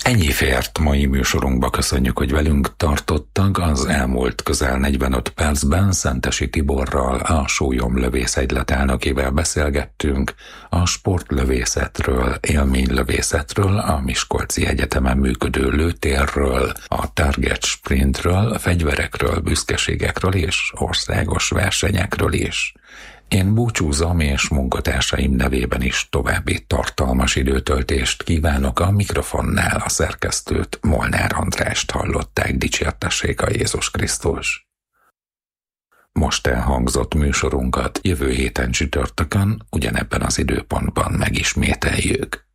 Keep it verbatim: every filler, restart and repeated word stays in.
Ennyi fért mai műsorunkba, köszönjük, hogy velünk tartottak. Az elmúlt közel negyvenöt percben Szentesi Tiborral, a Sólyom Lövészegylet elnökével beszélgettünk a sportlövészetről, élménylövészetről, a Miskolci Egyetemen működő lőtérről, a target sprintről, fegyverekről, büszkeségekről és országos versenyekről is. Én búcsúzom, és munkatársaim nevében is további tartalmas időtöltést kívánok. A mikrofonnál a szerkesztőt, Molnár Andrást hallották, dicsértessék a Jézus Krisztus. Most elhangzott műsorunkat jövő héten csütörtökön ugyanebben az időpontban megismételjük.